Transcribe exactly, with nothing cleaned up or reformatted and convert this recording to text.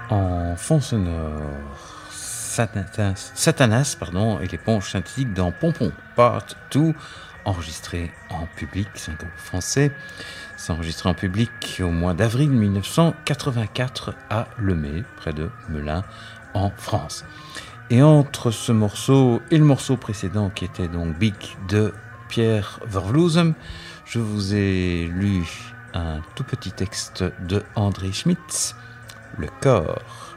En fond sonore, Satanas, Satanas pardon, et l'éponge synthétique dans Pompon, Part deux, enregistré en public, c'est un groupe français. C'est enregistré en public au mois d'avril mille neuf cent quatre-vingt-quatre à Lemay, près de Melun, en France. Et entre ce morceau et le morceau précédent, qui était donc Big de Pierre Vervloesem, je vous ai lu un tout petit texte de André Schmitt, Le corps.